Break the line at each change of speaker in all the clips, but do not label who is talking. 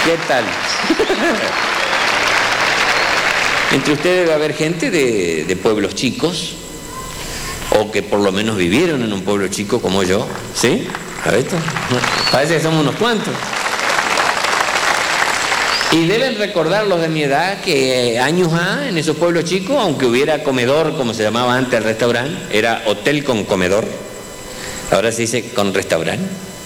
¿Qué tal? Entre ustedes debe haber gente de pueblos chicos, o que por lo menos vivieron en un pueblo chico como yo, ¿sí? A ver esto, parece que somos unos cuantos. Y deben recordar los de mi edad que años en esos pueblos chicos, aunque hubiera comedor, como se llamaba antes el restaurante, era hotel con comedor, ahora se dice con restaurante.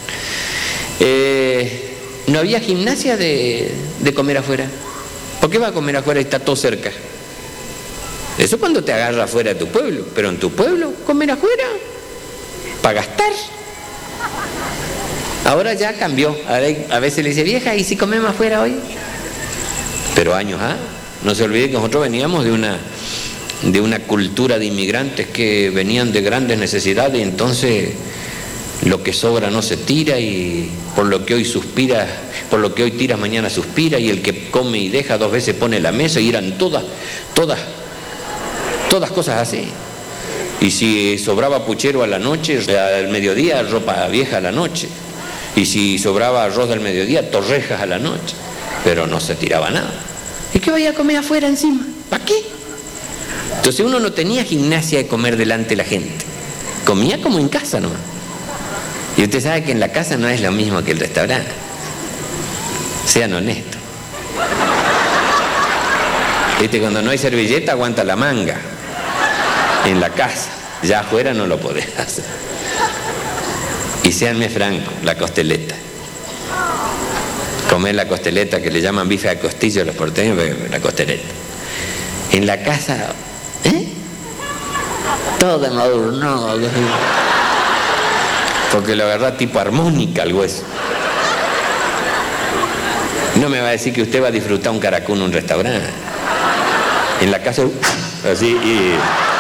No había gimnasia de comer afuera. ¿Por qué vas a comer afuera y está todo cerca? Eso cuando te agarra afuera de tu pueblo, pero en tu pueblo, comer afuera, para gastar. Ahora ya cambió, a veces le dice, vieja, ¿y si comemos afuera hoy? Pero años, no se olvide que nosotros veníamos de una cultura de inmigrantes que venían de grandes necesidades, y entonces lo que sobra no se tira, y por lo que hoy suspira, por lo que hoy tira mañana suspira, y el que come y deja 2 veces pone la mesa, y eran todas cosas así. Y si sobraba puchero a la noche, al mediodía ropa vieja a la noche, y si sobraba arroz del mediodía, torrejas a la noche, pero no se tiraba nada. ¿Y qué vaya a comer afuera encima? ¿Para qué? Entonces uno no tenía gimnasia de comer delante de la gente, comía como en casa nomás. Y usted sabe que en la casa no es lo mismo que el restaurante. Sean honestos. Viste, cuando no hay servilleta aguanta la manga en la casa, ya afuera no lo podés hacer. Y séanme francos, la costeleta, comer la costeleta, que le llaman bife a costillo a los porteños, la costeleta en la casa, todo embadurnado, porque lo agarrá tipo armónica al hueso. No me va a decir que usted va a disfrutar un caracol en un restaurante. En la casa, así, y...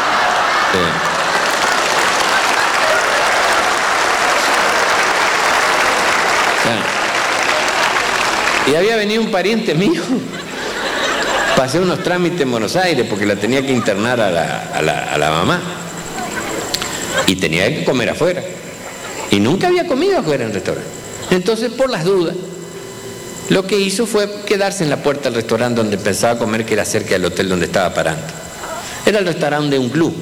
Y había venido un pariente mío, pasé unos trámites en Buenos Aires porque la tenía que internar a la mamá, y tenía que comer afuera, y nunca había comido afuera en el restaurante. Entonces, por las dudas, lo que hizo fue quedarse en la puerta del restaurante donde pensaba comer, que era cerca del hotel donde estaba parando. Era el restaurante de un club.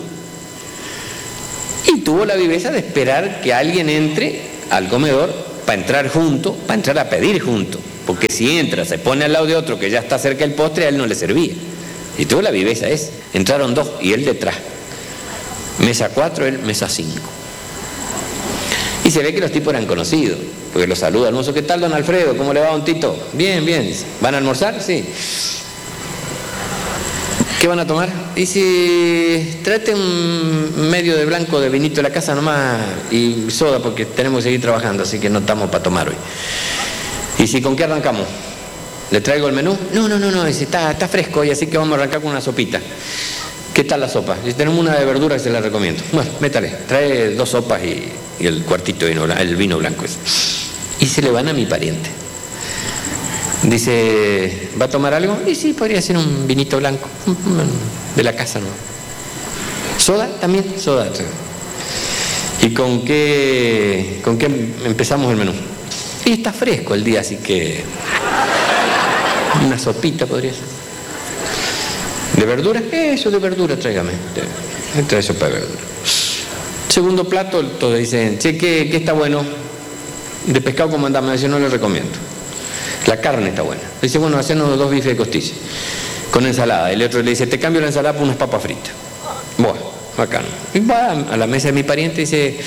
Y tuvo la viveza de esperar que alguien entre al comedor para entrar junto, para entrar a pedir junto. Porque si entra, se pone al lado de otro que ya está cerca del postre, a él no le servía. Y tuvo la viveza esa. Entraron 2 y él detrás. Mesa 4, él mesa 5. Y se ve que los tipos eran conocidos, porque los saluda el mozo. ¿Qué tal, don Alfredo? ¿Cómo le va, don Tito? Bien, bien. ¿Van a almorzar? Sí. ¿Qué van a tomar? Y si trate un medio de blanco de vinito de la casa nomás, y soda, porque tenemos que seguir trabajando, así que no estamos para tomar hoy. ¿Y si con qué arrancamos? ¿Le traigo el menú? No, dice, está fresco hoy, así que vamos a arrancar con una sopita. ¿Qué tal la sopa? Si tenemos una de verdura que se la recomiendo. Bueno, métale, trae 2 sopas y el cuartito de vino, el vino blanco ese. Y se le van a mi pariente. Dice, ¿va a tomar algo? Y sí, podría ser un vinito blanco, de la casa, ¿no? ¿Soda? También, soda. ¿Y con qué empezamos el menú? Y está fresco el día, así que una sopita podría ser. ¿De verdura? Eso, de verdura, tráigame. Trae sopa de verdura. Segundo plato, todos dicen, che, ¿qué está bueno? De pescado, como andamos, dice, no le recomiendo. La carne está buena. Dice, bueno, hacernos 2 bifes de costilla con ensalada. El otro le dice, te cambio la ensalada por unas papas fritas. Bueno, bacano. Y va a la mesa de mi pariente y dice,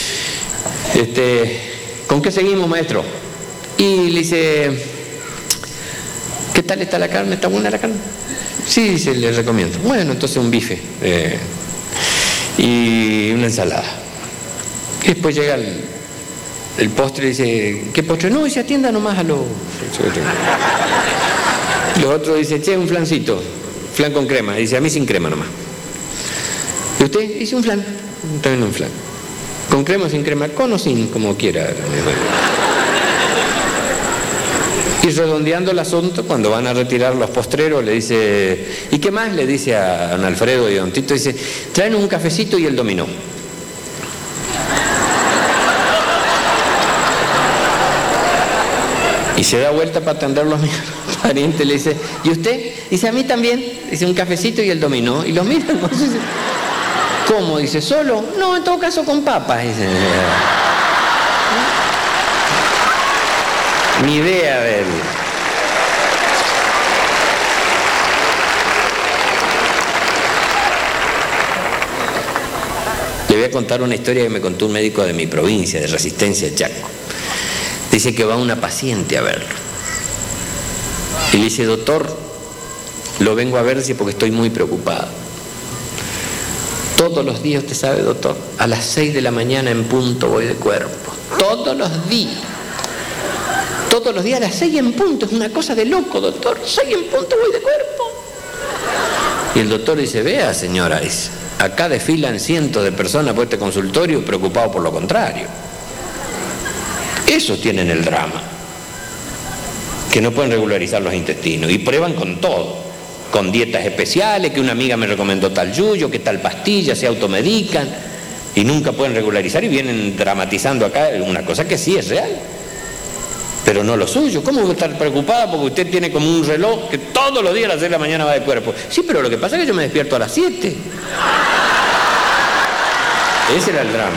¿con qué seguimos, maestro? Y le dice, ¿qué tal está la carne? ¿Está buena la carne? Sí, se le recomiendo. Bueno, entonces un bife y una ensalada. Y después llega el postre y dice, ¿qué postre? No, y se atienda nomás a los otros. Dice, che, un flancito, flan con crema. Dice, a mí sin crema nomás. ¿Y usted? Dice, un flan. También un flan. ¿Con crema o sin crema? Con o sin, como quiera. Y redondeando el asunto, cuando van a retirar los postreros, le dice, ¿y qué más? Le dice a don Alfredo y a don Tito, dice, traen un cafecito y el dominó. Y se da vuelta para atenderlo a mi pariente, le dice, ¿y usted? Dice, a mí también. Dice, un cafecito y el dominó. Y los miran. ¿Cómo? Dice, ¿solo? No, en todo caso con papas. Dice. Ni idea de él. Le voy a contar una historia que me contó un médico de mi provincia, de Resistencia, Chaco. Dice que va una paciente a verlo. Y le dice, doctor, lo vengo a ver porque estoy muy preocupado. Todos los días, usted sabe, doctor, a las 6 de la mañana en punto voy de cuerpo. Todos los días. Todos los días a las 6 en punto. Es una cosa de loco, doctor. 6 en punto voy de cuerpo. Y el doctor dice, vea, señora, acá desfilan cientos de personas por este consultorio preocupados por lo contrario. Esos tienen el drama, que no pueden regularizar los intestinos y prueban con todo, con dietas especiales, que una amiga me recomendó tal yuyo, que tal pastilla, se automedican y nunca pueden regularizar y vienen dramatizando acá una cosa que sí es real, pero no lo suyo. ¿Cómo voy a estar preocupada porque usted tiene como un reloj que todos los días a las 6 de la mañana va de cuerpo? Sí, pero lo que pasa es que yo me despierto a las 7. Ese era el drama.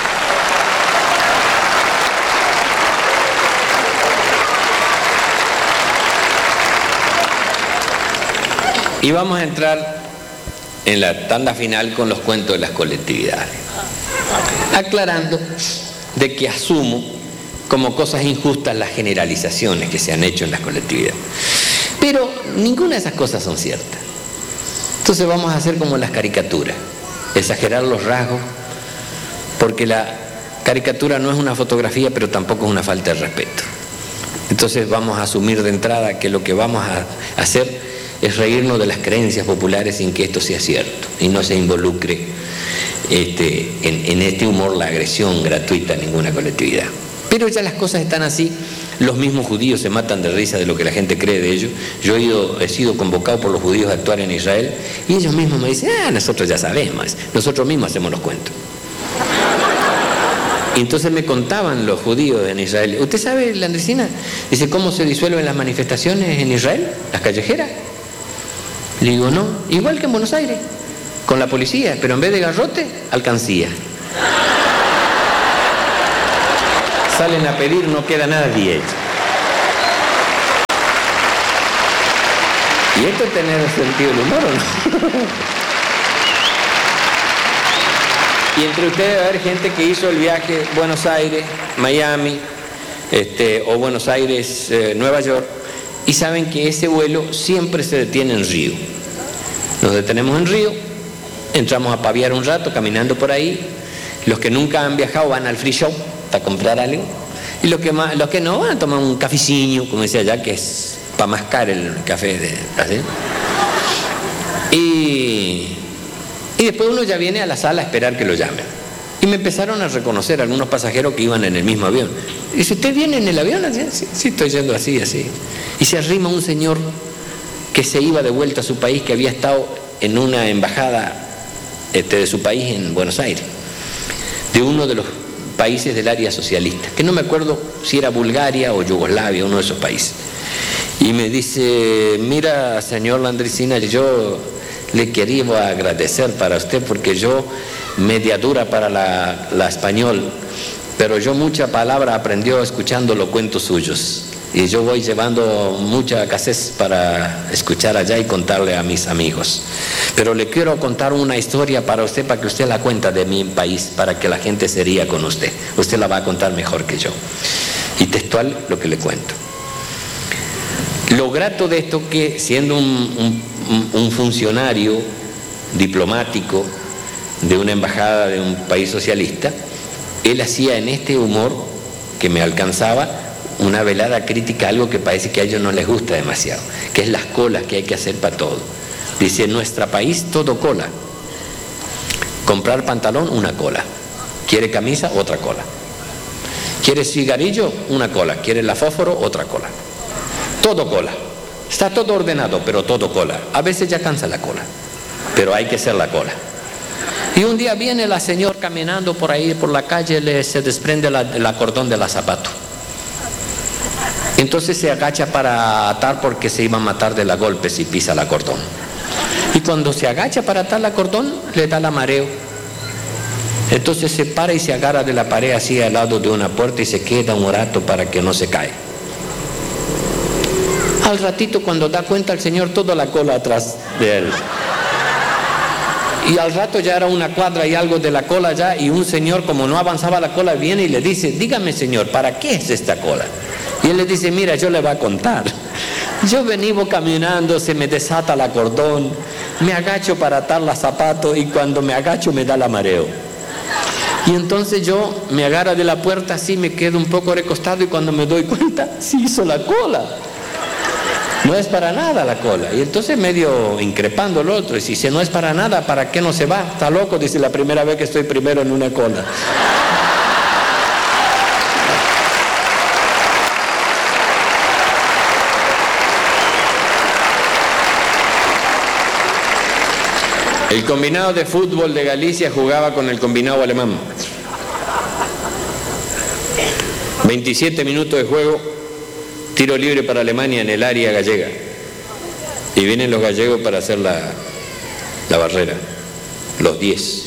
Y vamos a entrar en la tanda final con los cuentos de las colectividades, aclarando de que asumo como cosas injustas las generalizaciones que se han hecho en las colectividades, pero ninguna de esas cosas son ciertas. Entonces vamos a hacer como las caricaturas, exagerar los rasgos, porque la caricatura no es una fotografía, pero tampoco es una falta de respeto. Entonces vamos a asumir de entrada que lo que vamos a hacer es reírnos de las creencias populares sin que esto sea cierto y no se involucre en este humor la agresión gratuita a ninguna colectividad. Pero ya las cosas están así, los mismos judíos se matan de risa de lo que la gente cree de ellos. Yo he sido convocado por los judíos a actuar en Israel y ellos mismos me dicen, nosotros ya sabemos, nosotros mismos hacemos los cuentos. Y entonces me contaban los judíos en Israel, ¿usted sabe, Landresina? Dice, ¿cómo se disuelven las manifestaciones en Israel? ¿Las callejeras? Le digo, no, igual que en Buenos Aires, con la policía, pero en vez de garrote, alcancía. Salen a pedir, no queda nadie hecho. ¿Y esto es tener sentido del humor o no? Y entre ustedes va a haber gente que hizo el viaje Buenos Aires, Miami, o Buenos Aires, Nueva York, y saben que ese vuelo siempre se detiene en Río. Nos detenemos en Río, entramos a paviar un rato caminando por ahí. Los que nunca han viajado van al free shop a comprar algo, y los que no van a tomar un cafecillo, como decía allá, que es para mascar el café ¿así? Y después uno ya viene a la sala a esperar que lo llamen. Y me empezaron a reconocer algunos pasajeros que iban en el mismo avión. Y dice, ¿usted viene en el avión? Sí, estoy yendo así. Y se arrima un señor que se iba de vuelta a su país, que había estado en una embajada de su país en Buenos Aires, de uno de los países del área socialista, que no me acuerdo si era Bulgaria o Yugoslavia, uno de esos países. Y me dice, mira, señor Landresina, yo le quería agradecer para usted porque yo mediadura para la español, pero yo mucha palabra aprendió escuchando los cuentos suyos y yo voy llevando mucha casés para escuchar allá y contarle a mis amigos, pero le quiero contar una historia para usted, para que usted la cuente de mi país, para que la gente se ría con usted la va a contar mejor que yo. Y textual lo que le cuento. Lo grato de esto que, siendo un funcionario diplomático de una embajada de un país socialista, él hacía en este humor que me alcanzaba una velada crítica a algo que parece que a ellos no les gusta demasiado, que es las colas que hay que hacer para todo. Dice, en nuestro país todo cola. Comprar pantalón, una cola. Quiere camisa, otra cola. Quiere cigarrillo, una cola. Quiere la fósforo, otra cola. Todo cola. Está todo ordenado, pero todo cola. A veces ya cansa la cola, pero hay que hacer la cola. Y un día viene la señora caminando por ahí, por la calle, se desprende el cordón de la zapato. Entonces se agacha para atar porque se iba a matar de la golpe si pisa la cordón. Y cuando se agacha para atar la cordón, le da la mareo. Entonces se para y se agarra de la pared así al lado de una puerta y se queda un rato para que no se cae. Al ratito, cuando da cuenta el Señor, toda la cola atrás de él. Y al rato ya era una cuadra y algo de la cola ya, y un señor, como no avanzaba la cola, viene y le dice: dígame, señor, ¿para qué es esta cola? Y él le dice: mira, yo le voy a contar. Yo vengo caminando, se me desata la cordón, me agacho para atar los zapatos y cuando me agacho me da la mareo. Y entonces yo me agarro de la puerta así, me quedo un poco recostado y cuando me doy cuenta, sí hizo la cola. No es para nada la cola. Y entonces medio increpando el otro, y si no es para nada, ¿para qué no se va? Está loco, dice, la primera vez que estoy primero en una cola. El combinado de fútbol de Galicia jugaba con el combinado alemán. 27 minutos de juego, tiro libre para Alemania en el área gallega. Y vienen los gallegos para hacer la barrera, los 10.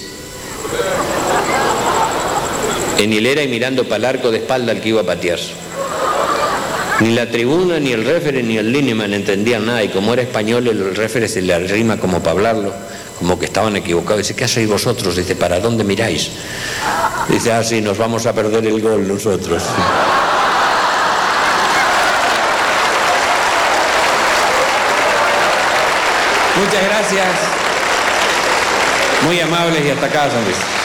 En hilera y mirando para el arco de espalda al que iba a patear. Ni la tribuna, ni el referee, ni el lineman entendían nada, y como era español, el referee se le arrima como para hablarlo, como que estaban equivocados. Dice: ¿qué hacéis vosotros? Dice: ¿para dónde miráis? Dice: ah, sí, nos vamos a perder el gol nosotros. Muchas gracias. Muy amables y hasta acá, sonrisa.